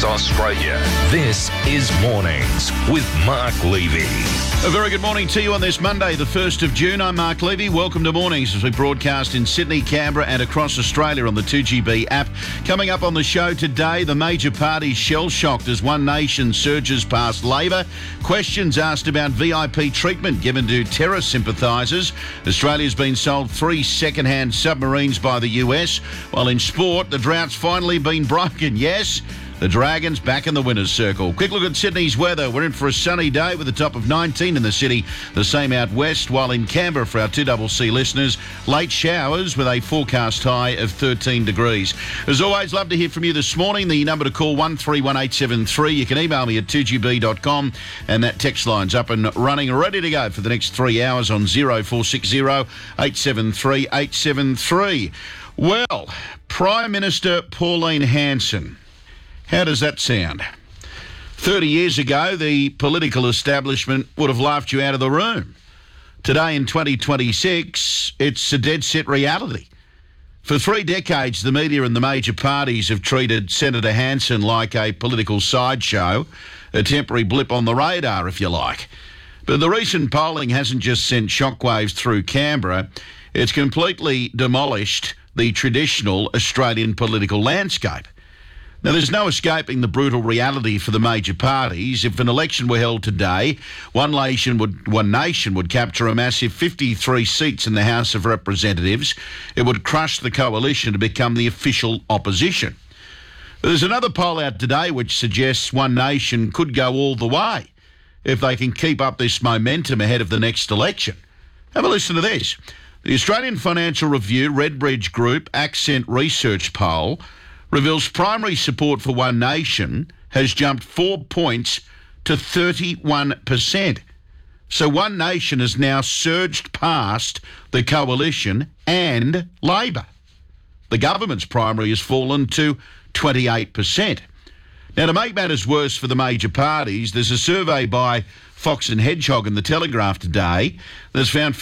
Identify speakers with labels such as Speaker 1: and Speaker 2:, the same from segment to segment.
Speaker 1: Australia. This is Mornings with Mark Levy.
Speaker 2: A very good morning to you on this Monday, the 1st of June. I'm Mark Levy. Welcome to Mornings as we broadcast in Sydney, Canberra and across Australia on the 2GB app. Coming up on the show today, the major parties shell-shocked as One Nation surges past Labor. Questions asked about VIP treatment given to terror sympathisers. Australia's been sold 3 second-hand submarines by the US. While in sport, the drought's finally been broken. Yes, the Dragons back in the winner's circle. Quick look at Sydney's weather. We're in for a sunny day with a top of 19 in the city. The same out west, while in Canberra for our 2CC listeners, late showers with a forecast high of 13 degrees. As always, love to hear from you this morning. The number to call 131873. You can email me at 2gb.com and that text line's up and running, ready to go for the next 3 hours on 0460 873 873. Well, Prime Minister Pauline Hanson. How does that sound? 30 years ago, the political establishment would have laughed you out of the room. Today in 2026, it's a dead set reality. For 3 decades, the media and the major parties have treated Senator Hanson like a political sideshow, a temporary blip on the radar, if you like. But the recent polling hasn't just sent shockwaves through Canberra, it's completely demolished the traditional Australian political landscape. Now, there's no escaping the brutal reality for the major parties. If an election were held today, One Nation would capture a massive 53 seats in the House of Representatives. It would crush the coalition to become the official opposition. There's another poll out today which suggests One Nation could go all the way if they can keep up this momentum ahead of the next election. Have a listen to this. The Australian Financial Review, Redbridge Group, Accent Research poll reveals primary support for One Nation has jumped 4 points to 31%. So One Nation has now surged past the coalition and Labor. The government's primary has fallen to 28%. Now, to make matters worse for the major parties, there's a survey by Fox and Hedgehog in the Telegraph today that's found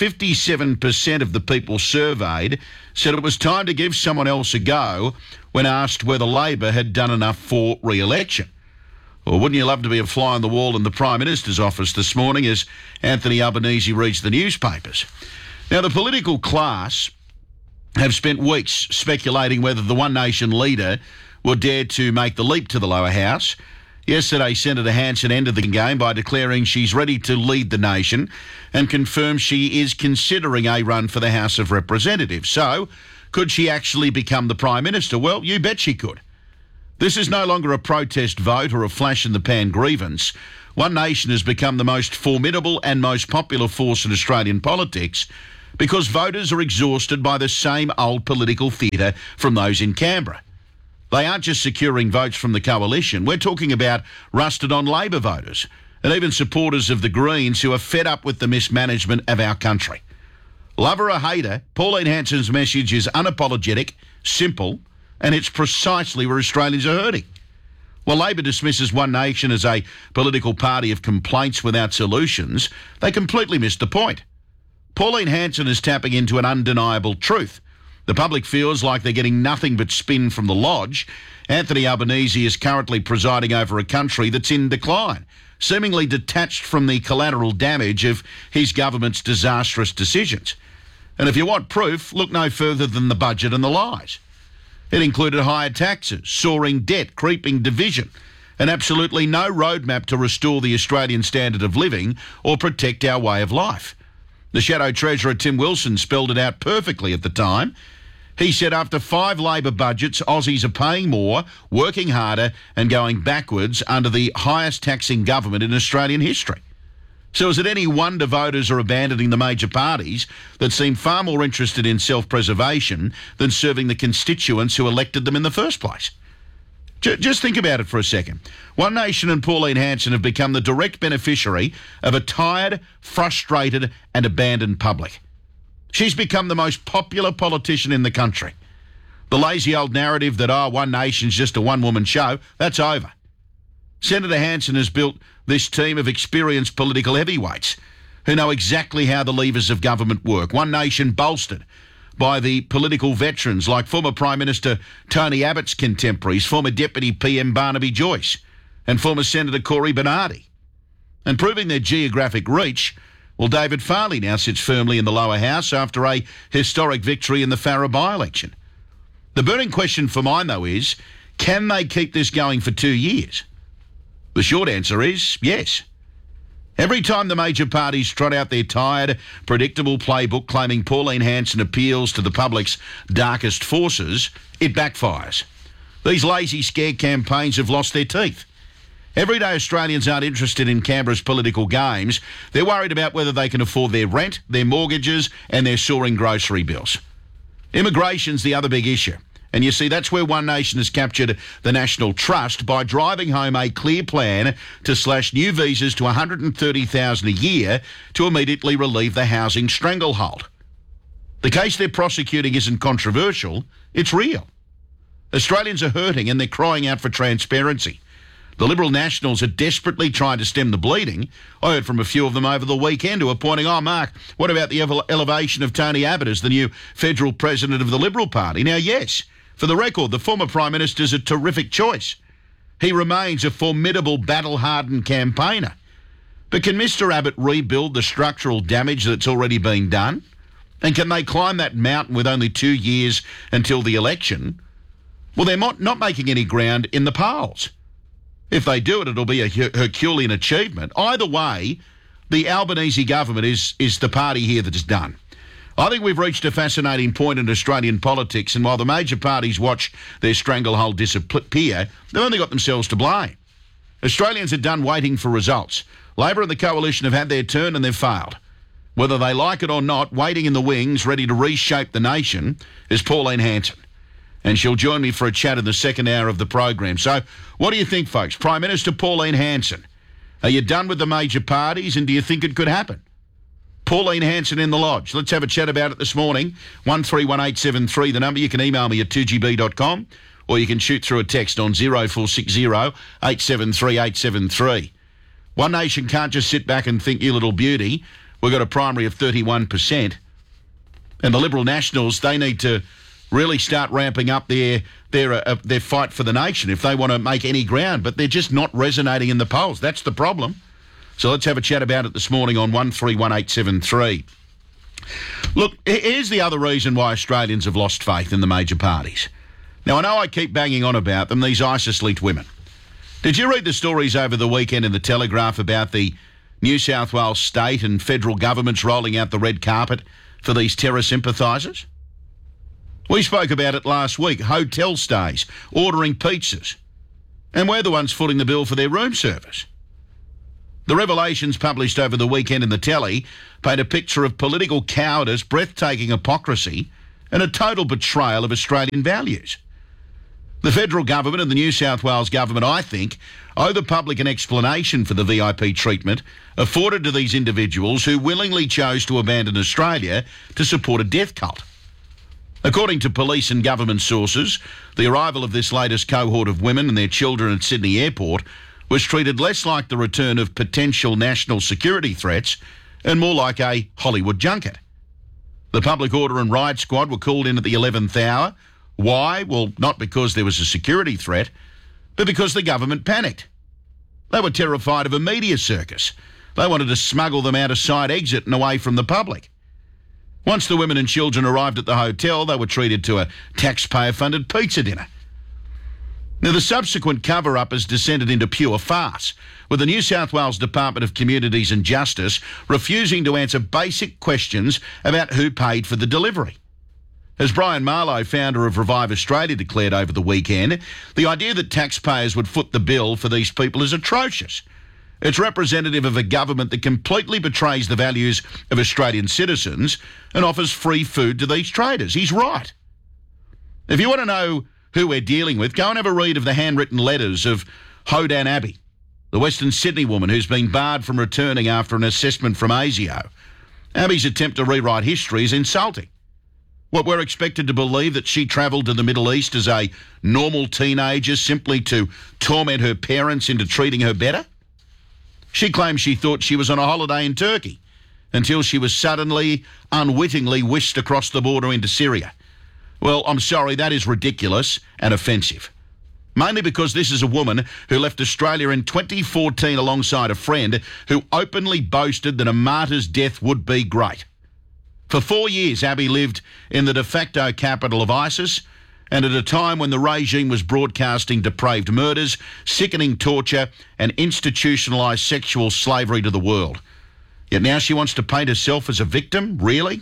Speaker 2: 57% of the people surveyed said it was time to give someone else a go when asked whether Labor had done enough for re-election. Well, wouldn't you love to be a fly on the wall in the Prime Minister's office this morning as Anthony Albanese reads the newspapers? Now, the political class have spent weeks speculating whether the One Nation leader will dare to make the leap to the lower house. Yesterday, Senator Hanson ended the game by declaring she's ready to lead the nation and confirmed she is considering a run for the House of Representatives. So, could she actually become the Prime Minister? Well, you bet she could. This is no longer a protest vote or a flash-in-the-pan grievance. One Nation has become the most formidable and most popular force in Australian politics because voters are exhausted by the same old political theatre from those in Canberra. They aren't just securing votes from the coalition. We're talking about rusted-on Labor voters and even supporters of the Greens who are fed up with the mismanagement of our country. Love her or hate her, Pauline Hanson's message is unapologetic, simple, and it's precisely where Australians are hurting. While Labor dismisses One Nation as a political party of complaints without solutions, they completely missed the point. Pauline Hanson is tapping into an undeniable truth. The public feels like they're getting nothing but spin from the Lodge. Anthony Albanese is currently presiding over a country that's in decline, seemingly detached from the collateral damage of his government's disastrous decisions. And if you want proof, look no further than the budget and the lies. It included higher taxes, soaring debt, creeping division, and absolutely no roadmap to restore the Australian standard of living or protect our way of life. The Shadow Treasurer Tim Wilson spelled it out perfectly at the time. He said after 5 Labor budgets, Aussies are paying more, working harder and going backwards under the highest taxing government in Australian history. So is it any wonder voters are abandoning the major parties that seem far more interested in self-preservation than serving the constituents who elected them in the first place? Just think about it for a second. One Nation and Pauline Hanson have become the direct beneficiary of a tired, frustrated and abandoned public. She's become the most popular politician in the country. The lazy old narrative that, One Nation's just a one-woman show, that's over. Senator Hanson has built this team of experienced political heavyweights who know exactly how the levers of government work. One Nation bolstered by the political veterans like former Prime Minister Tony Abbott's contemporaries, former Deputy PM Barnaby Joyce and former Senator Cory Bernardi. And proving their geographic reach, well, David Farley now sits firmly in the lower house after a historic victory in the Farrer by-election. The burning question for mine, though, is can they keep this going for 2 years? The short answer is yes. Every time the major parties trot out their tired, predictable playbook claiming Pauline Hanson appeals to the public's darkest forces, it backfires. These lazy scare campaigns have lost their teeth. Everyday Australians aren't interested in Canberra's political games. They're worried about whether they can afford their rent, their mortgages and their soaring grocery bills. Immigration's the other big issue. And you see, that's where One Nation has captured the national trust by driving home a clear plan to slash new visas to $130,000 a year to immediately relieve the housing stranglehold. The case they're prosecuting isn't controversial, it's real. Australians are hurting and they're crying out for transparency. The Liberal Nationals are desperately trying to stem the bleeding. I heard from a few of them over the weekend who are pointing, oh, Mark, what about the elevation of Tony Abbott as the new federal president of the Liberal Party? Now, yes, for the record, the former Prime Minister is a terrific choice. He remains a formidable, battle-hardened campaigner. But can Mr Abbott rebuild the structural damage that's already been done? And can they climb that mountain with only 2 years until the election? Well, they're not making any ground in the polls. If they do it, it'll be a Herculean achievement. Either way, the Albanese government is the party here that is done. I think we've reached a fascinating point in Australian politics, and while the major parties watch their stranglehold disappear, they've only got themselves to blame. Australians are done waiting for results. Labor and the Coalition have had their turn and they've failed. Whether they like it or not, waiting in the wings, ready to reshape the nation, is Pauline Hanson. And she'll join me for a chat in the second hour of the program. So what do you think, folks? Prime Minister Pauline Hanson, are you done with the major parties and do you think it could happen? Pauline Hanson in the Lodge. Let's have a chat about it this morning. 131873, the number. You can email me at 2gb.com or you can shoot through a text on 0460 873 873. One Nation can't just sit back and think, you little beauty. We've got a primary of 31%. And the Liberal Nationals, they need to really start ramping up their fight for the nation if they want to make any ground. But they're just not resonating in the polls. That's the problem. So let's have a chat about it this morning on 131873. Look, here's the other reason why Australians have lost faith in the major parties. Now, I know I keep banging on about them, these ISIS-linked women. Did you read the stories over the weekend in the Telegraph about the New South Wales state and federal governments rolling out the red carpet for these terror sympathisers? We spoke about it last week, hotel stays, ordering pizzas. And we're the ones footing the bill for their room service. The revelations published over the weekend in the telly paint a picture of political cowardice, breathtaking hypocrisy and a total betrayal of Australian values. The federal government and the New South Wales government, I think, owe the public an explanation for the VIP treatment afforded to these individuals who willingly chose to abandon Australia to support a death cult. According to police and government sources, the arrival of this latest cohort of women and their children at Sydney Airport was treated less like the return of potential national security threats and more like a Hollywood junket. The public order and riot squad were called in at the 11th hour. Why? Well, not because there was a security threat, but because the government panicked. They were terrified of a media circus. They wanted to smuggle them out a side exit and away from the public. Once the women and children arrived at the hotel, they were treated to a taxpayer-funded pizza dinner. Now, the subsequent cover-up has descended into pure farce, with the New South Wales Department of Communities and Justice refusing to answer basic questions about who paid for the delivery. As Brian Marlow, founder of Revive Australia, declared over the weekend, the idea that taxpayers would foot the bill for these people is atrocious. It's representative of a government that completely betrays the values of Australian citizens and offers free food to these traders. He's right. If you want to know who we're dealing with, go and have a read of the handwritten letters of Hodan Abbey, the Western Sydney woman who's been barred from returning after an assessment from ASIO. Abbey's attempt to rewrite history is insulting. What, we're expected to believe that she travelled to the Middle East as a normal teenager simply to torment her parents into treating her better? She claims she thought she was on a holiday in Turkey until she was suddenly, unwittingly whisked across the border into Syria. Well, I'm sorry, that is ridiculous and offensive. Mainly because this is a woman who left Australia in 2014 alongside a friend who openly boasted that a martyr's death would be great. For 4 years, Abbey lived in the de facto capital of ISIS, and at a time when the regime was broadcasting depraved murders, sickening torture and institutionalised sexual slavery to the world. Yet now she wants to paint herself as a victim? Really?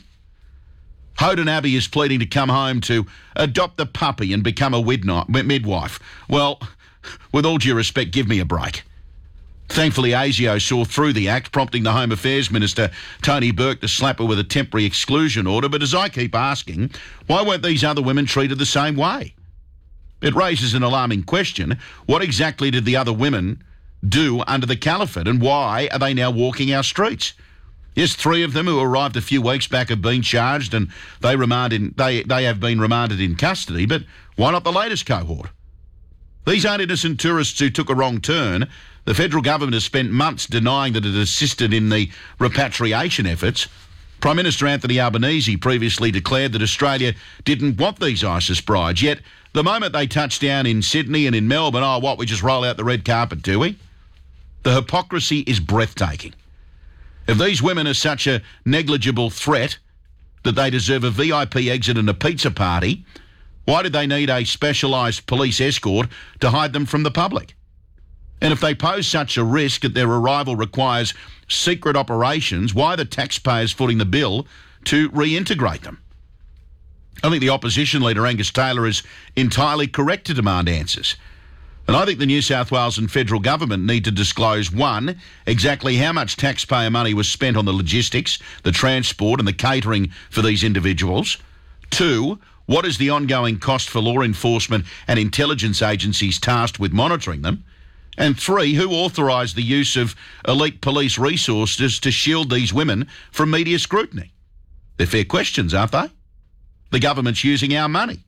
Speaker 2: Hoden Abbey is pleading to come home to adopt the puppy and become a midwife. Well, with all due respect, give me a break. Thankfully, ASIO saw through the act, prompting the Home Affairs Minister, Tony Burke, to slap her with a temporary exclusion order. But as I keep asking, why weren't these other women treated the same way? It raises an alarming question. What exactly did the other women do under the caliphate, and why are they now walking our streets? Yes, 3 of them who arrived a few weeks back have been charged and they have been remanded in custody, but why not the latest cohort? These aren't innocent tourists who took a wrong turn. The federal government has spent months denying that it assisted in the repatriation efforts. Prime Minister Anthony Albanese previously declared that Australia didn't want these ISIS brides, yet the moment they touch down in Sydney and in Melbourne, we just roll out the red carpet, do we? The hypocrisy is breathtaking. If these women are such a negligible threat that they deserve a VIP exit and a pizza party, why did they need a specialised police escort to hide them from the public? And if they pose such a risk that their arrival requires secret operations, why are the taxpayers footing the bill to reintegrate them? I think the opposition leader, Angus Taylor, is entirely correct to demand answers. And I think the New South Wales and federal government need to disclose, 1, exactly how much taxpayer money was spent on the logistics, the transport and the catering for these individuals. 2, what is the ongoing cost for law enforcement and intelligence agencies tasked with monitoring them? And 3, who authorised the use of elite police resources to shield these women from media scrutiny? They're fair questions, aren't they? The government's using our money.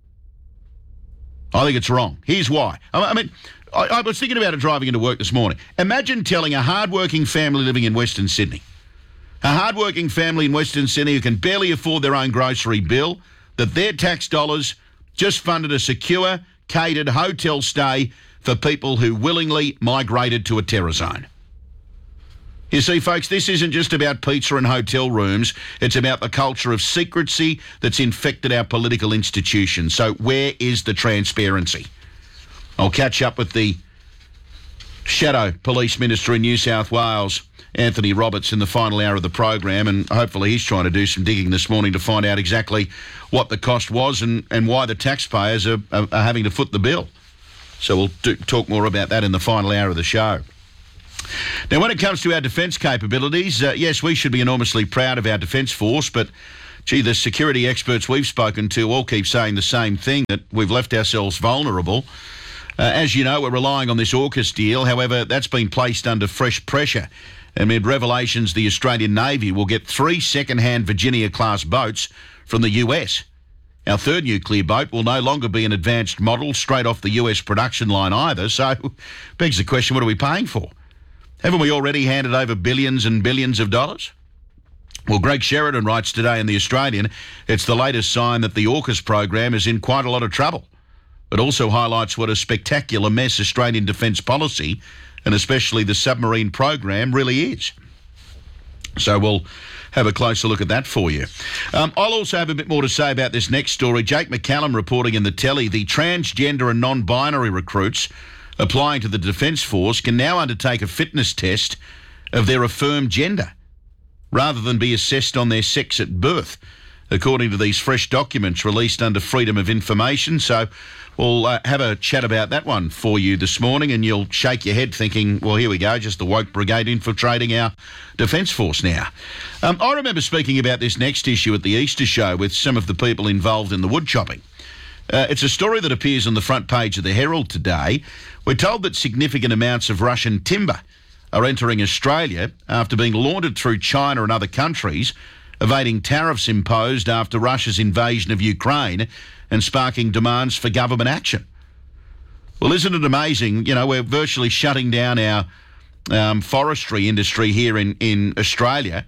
Speaker 2: I think it's wrong. Here's why. I was thinking about it driving into work this morning. Imagine telling a hard-working family living in Western Sydney, a hard-working family in Western Sydney who can barely afford their own grocery bill, that their tax dollars just funded a secure, catered hotel stay for people who willingly migrated to a terror zone. You see, folks, this isn't just about pizza and hotel rooms. It's about the culture of secrecy that's infected our political institutions. So where is the transparency? I'll catch up with the Shadow Police Minister in New South Wales, Anthony Roberts, in the final hour of the program, and hopefully he's trying to do some digging this morning to find out exactly what the cost was and why the taxpayers are having to foot the bill. So we'll talk more about that in the final hour of the show. Now, when it comes to our defence capabilities, yes, we should be enormously proud of our Defence Force, but, gee, the security experts we've spoken to all keep saying the same thing, that we've left ourselves vulnerable. As you know, we're relying on this AUKUS deal. However, that's been placed under fresh pressure amid revelations the Australian Navy will get 3 second-hand Virginia-class boats from the US. Our third nuclear boat will no longer be an advanced model straight off the US production line either, so begs the question, what are we paying for? Haven't we already handed over billions and billions of dollars? Well, Greg Sheridan writes today in The Australian, it's the latest sign that the AUKUS program is in quite a lot of trouble. It also highlights what a spectacular mess Australian defence policy, and especially the submarine program, really is. So we'll have a closer look at that for you. I'll also have a bit more to say about this next story. Jake McCallum reporting in the telly, the transgender and non-binary recruits applying to the Defence Force can now undertake a fitness test of their affirmed gender rather than be assessed on their sex at birth, according to these fresh documents released under Freedom of Information. So we'll have a chat about that one for you this morning, and you'll shake your head thinking, well, here we go, just the woke brigade infiltrating our Defence Force now. I remember speaking about this next issue at the Easter show with some of the people involved in the wood chopping. It's a story that appears on the front page of the Herald today. We're told that significant amounts of Russian timber are entering Australia after being laundered through China and other countries, evading tariffs imposed after Russia's invasion of Ukraine and sparking demands for government action. Well, isn't it amazing? You know, we're virtually shutting down our forestry industry here in Australia,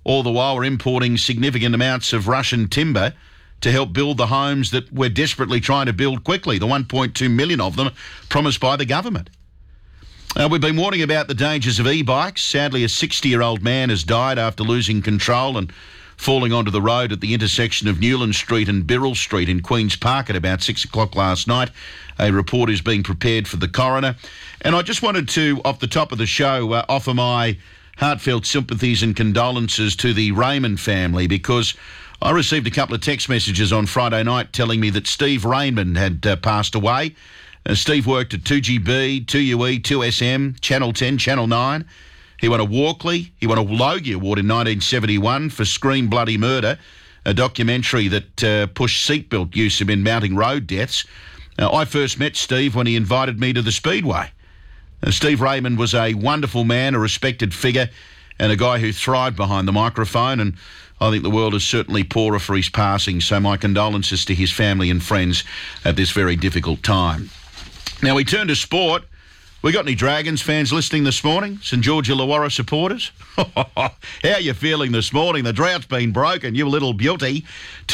Speaker 2: All the while we're importing significant amounts of Russian timber to help build the homes that we're desperately trying to build quickly, the 1.2 million of them promised by the government. We've been warning about the dangers of e-bikes. Sadly, a 60-year-old man has died after losing control and falling onto the road at the intersection of Newland Street and Birrell Street in Queen's Park at about 6 o'clock last night. A report is being prepared for the coroner. And I just wanted to, off the top of the show, offer my heartfelt sympathies and condolences to the Raymond family, because I received a couple of text messages on Friday night telling me that Steve Raymond had passed away. Steve worked at 2GB, 2UE, 2SM, Channel 10, Channel 9. He won a Walkley. He won a Logie Award in 1971 for Scream Bloody Murder, a documentary that pushed seatbelt use in mounting road deaths. I first met Steve when he invited me to the Speedway. Steve Raymond was a wonderful man, a respected figure, and a guy who thrived behind the microphone, and I think the world is certainly poorer for his passing, so my condolences to his family and friends at this very difficult time. Now we turn to sport. We got any Dragons fans listening this morning? St George Illawarra supporters? How are you feeling this morning? The drought's been broken, you little beauty.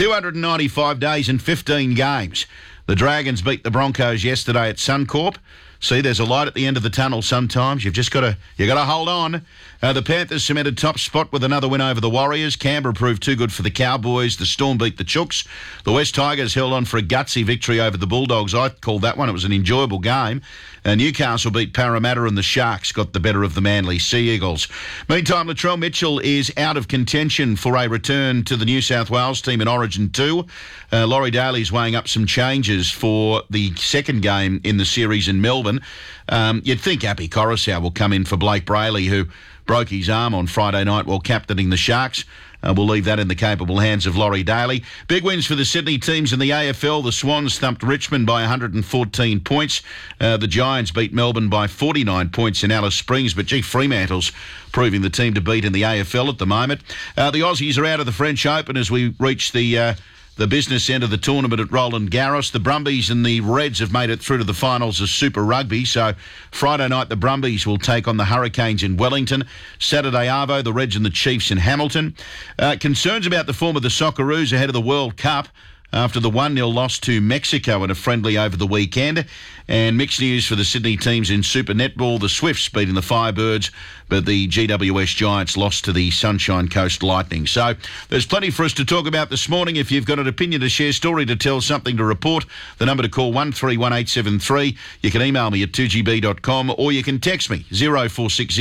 Speaker 2: 295 days and 15 games. The Dragons beat the Broncos yesterday at Suncorp. See, there's a light at the end of the tunnel sometimes. You've got to hold on. The Panthers cemented top spot with another win over the Warriors. Canberra proved too good for the Cowboys. The Storm beat the Chooks. The West Tigers held on for a gutsy victory over the Bulldogs. I called that one. It was an enjoyable game. Newcastle beat Parramatta, and the Sharks got the better of the Manly Sea Eagles. Meantime, Latrell Mitchell is out of contention for a return to the New South Wales team in Origin 2. Laurie Daly's weighing up some changes for the second game in the series in Melbourne. You'd think Appy Coruscant will come in for Blake Brayley, who broke his arm on Friday night while captaining the Sharks. We'll leave that in the capable hands of Laurie Daly. Big wins for the Sydney teams in the AFL. The Swans thumped Richmond by 114 points. The Giants beat Melbourne by 49 points in Alice Springs, but Fremantle's proving the team to beat in the AFL at the moment. The Aussies are out of the French Open as we reach the business end of the tournament at Roland Garros. The Brumbies and the Reds have made it through to the finals of Super Rugby. So Friday night, the Brumbies will take on the Hurricanes in Wellington. Saturday, Arvo, the Reds and the Chiefs in Hamilton. Concerns about the form of the Socceroos ahead of the World Cup after the 1-0 loss to Mexico in a friendly over the weekend. And mixed news for the Sydney teams in Super Netball. The Swifts beating the Firebirds, but the GWS Giants lost to the Sunshine Coast Lightning. So there's plenty for us to talk about this morning. If you've got an opinion to share, story to tell, something to report, the number to call 131873. You can email me at 2gb.com, or you can text me 0460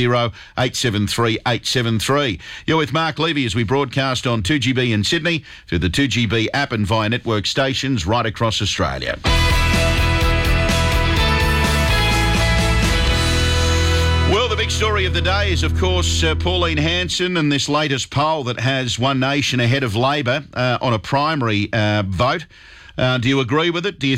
Speaker 2: 873 873. You're with Mark Levy as we broadcast on 2GB in Sydney, through the 2GB app and via network stations right across Australia. Well, the big story of the day is, of course, Pauline Hanson and this latest poll that has One Nation ahead of Labor on a primary vote. Do you agree with it? Do you